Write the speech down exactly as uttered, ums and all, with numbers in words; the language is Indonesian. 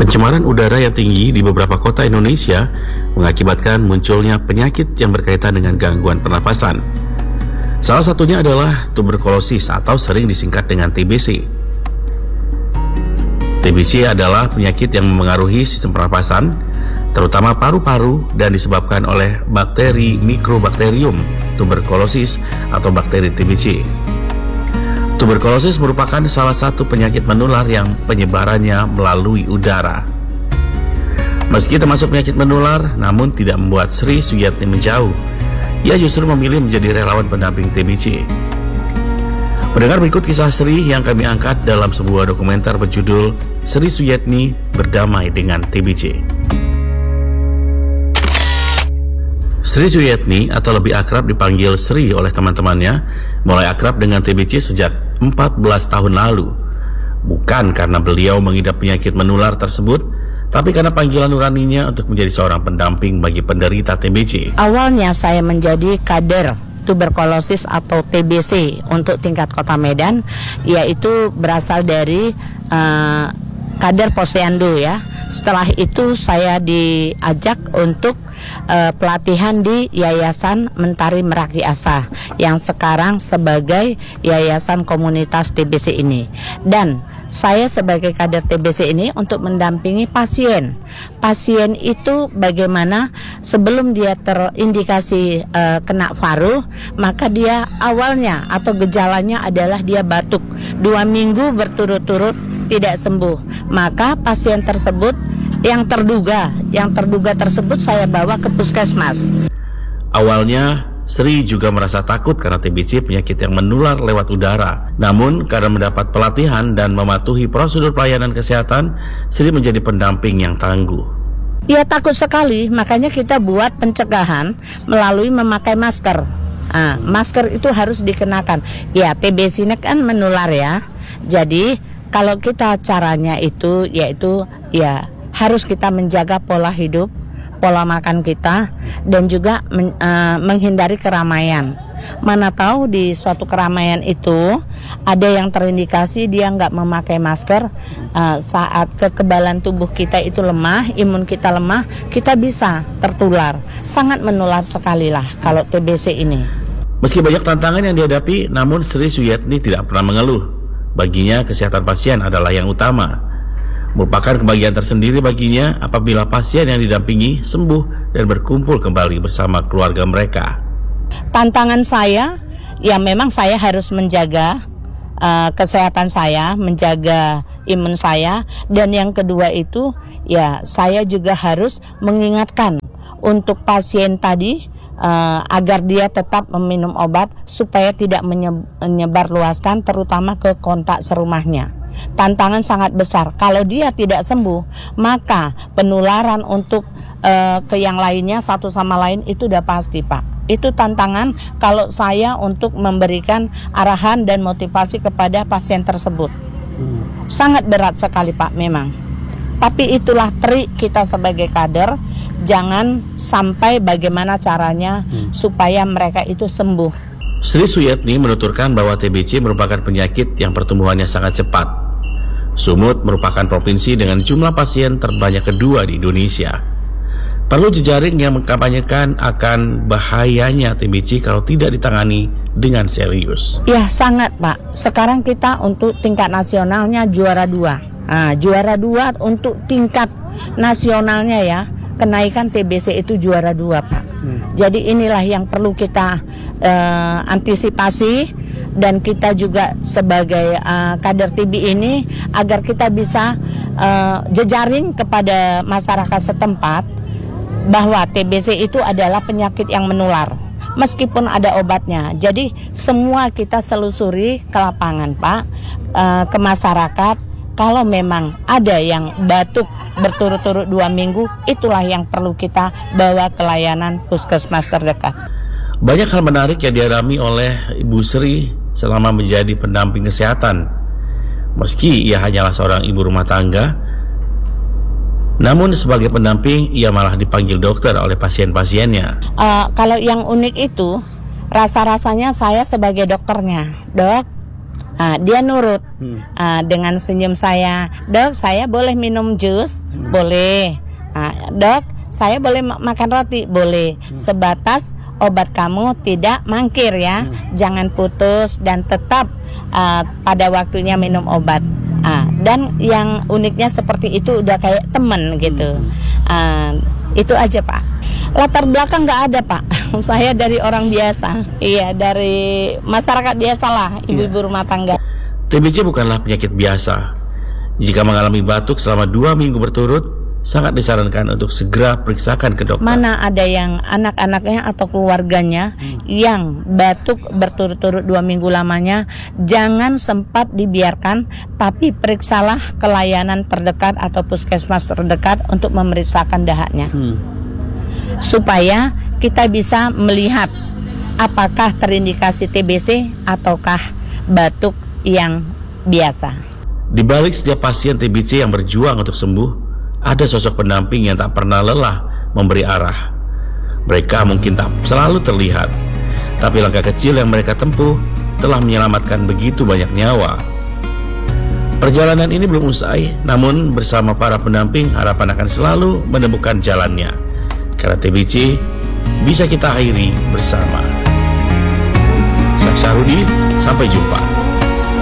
Pencemaran udara yang tinggi di beberapa kota Indonesia mengakibatkan munculnya penyakit yang berkaitan dengan gangguan pernapasan. Salah satunya adalah tuberkulosis atau sering disingkat dengan T B C. T B C adalah penyakit yang memengaruhi sistem pernapasan, terutama paru-paru, dan disebabkan oleh bakteri Mycobacterium tuberculosis atau bakteri T B C. Tuberkulosis merupakan salah satu penyakit menular yang penyebarannya melalui udara. Meski termasuk penyakit menular, namun tidak membuat Sri Suyatni menjauh. Ia justru memilih menjadi relawan pendamping T B C. Mendengar berikut kisah Sri yang kami angkat dalam sebuah dokumenter berjudul Sri Suyatni Berdamai dengan T B C. Sri Suyatni, atau lebih akrab dipanggil Sri oleh teman-temannya, mulai akrab dengan T B C sejak empat belas tahun lalu. Bukan karena beliau mengidap penyakit menular tersebut, tapi karena panggilan nuraninya untuk menjadi seorang pendamping bagi penderita T B C. Awalnya saya menjadi kader tuberkulosis atau T B C untuk tingkat Kota Medan, yaitu berasal dari uh, kader Posyandu ya. Setelah itu saya diajak untuk uh, pelatihan di Yayasan Mentari Meraki Asa yang sekarang sebagai Yayasan Komunitas T B C ini. Dan saya sebagai kader T B C ini untuk mendampingi pasien. Pasien itu bagaimana sebelum dia terindikasi uh, kena varu, maka dia awalnya atau gejalanya adalah dia batuk. Dua minggu berturut-turut tidak sembuh. Maka pasien tersebut yang terduga, yang terduga tersebut saya bawa ke puskesmas. Awalnya Sri juga merasa takut karena T B C penyakit yang menular lewat udara. Namun karena mendapat pelatihan dan mematuhi prosedur pelayanan kesehatan, Sri menjadi pendamping yang tangguh. Ya takut sekali, makanya kita buat pencegahan melalui memakai masker. Nah, masker itu harus dikenakan. Ya T B C ini kan menular ya. Jadi kalau kita caranya itu yaitu ya harus kita menjaga pola hidup, pola makan kita, dan juga men, uh, menghindari keramaian. Mana tahu di suatu keramaian itu ada yang terindikasi dia nggak memakai masker, uh, saat kekebalan tubuh kita itu lemah, imun kita lemah, kita bisa tertular. Sangat menular sekali lah kalau T B C ini. Meski banyak tantangan yang dihadapi, namun Sri Suyatni tidak pernah mengeluh. Baginya kesehatan pasien adalah yang utama. Merupakan kebahagiaan tersendiri baginya apabila pasien yang didampingi sembuh dan berkumpul kembali bersama keluarga mereka. Tantangan saya, ya memang saya harus menjaga uh, kesehatan saya, menjaga imun saya, dan yang kedua itu ya saya juga harus mengingatkan untuk pasien tadi Uh, agar dia tetap meminum obat supaya tidak menyebar luaskan terutama ke kontak serumahnya. Tantangan sangat besar. Kalau dia tidak sembuh, maka penularan untuk uh, ke yang lainnya satu sama lain itu udah pasti, Pak. Itu tantangan kalau saya untuk memberikan arahan dan motivasi kepada pasien tersebut. Hmm. Sangat berat sekali, Pak, memang. Tapi itulah trik kita sebagai kader, jangan sampai bagaimana caranya hmm. supaya mereka itu sembuh. Sri Suyatni menuturkan bahwa T B C merupakan penyakit yang pertumbuhannya sangat cepat. Sumut merupakan provinsi dengan jumlah pasien terbanyak kedua di Indonesia. Perlu jejaring yang mengkampanyekan akan bahayanya T B C kalau tidak ditangani dengan serius. Ya sangat, Pak. Sekarang kita untuk tingkat nasionalnya juara dua. Nah, juara dua untuk tingkat nasionalnya ya, kenaikan T B C itu juara dua, Pak. Hmm. Jadi inilah yang perlu kita uh, antisipasi, dan kita juga sebagai uh, kader T B ini agar kita bisa uh, jejaring kepada masyarakat setempat bahwa T B C itu adalah penyakit yang menular meskipun ada obatnya. Jadi semua kita selusuri ke lapangan, Pak, uh, ke masyarakat. Kalau memang ada yang batuk berturut-turut dua minggu, itulah yang perlu kita bawa ke layanan puskesmas terdekat. Banyak hal menarik yang dialami oleh Ibu Sri selama menjadi pendamping kesehatan. Meski ia hanyalah seorang ibu rumah tangga, namun sebagai pendamping ia malah dipanggil dokter oleh pasien-pasiennya. Uh, kalau yang unik itu, rasa-rasanya saya sebagai dokternya, dok, Ah, dia nurut Hmm. Ah, dengan senyum saya. Dok, saya boleh minum jus? Hmm. Boleh. Ah, dok, saya boleh ma- makan roti? Boleh. Hmm. Sebatas obat kamu tidak mangkir ya. Hmm. Jangan putus dan tetap ah, pada waktunya minum obat. Ah, dan yang uniknya seperti itu udah kayak temen gitu. Ah, itu aja Pak. Latar belakang nggak ada Pak. Saya dari orang biasa. Iya, dari masyarakat biasa lah, ibu-ibu rumah tangga. T B C bukanlah penyakit biasa. Jika mengalami batuk selama dua minggu berturut, sangat disarankan untuk segera periksakan ke dokter. Mana ada yang anak-anaknya atau keluarganya hmm. yang batuk berturut-turut dua minggu lamanya, jangan sempat dibiarkan, tapi periksalah ke layanan terdekat atau puskesmas terdekat untuk memeriksakan dahaknya. Hmm. Supaya kita bisa melihat apakah terindikasi T B C ataukah batuk yang biasa. Di balik setiap pasien T B C yang berjuang untuk sembuh, ada sosok pendamping yang tak pernah lelah memberi arah. Mereka mungkin tak selalu terlihat, tapi langkah kecil yang mereka tempuh telah menyelamatkan begitu banyak nyawa. Perjalanan ini belum usai, namun bersama para pendamping harapan akan selalu menemukan jalannya. Karena T B C bisa kita akhiri bersama. Saya Syarudi, sampai jumpa.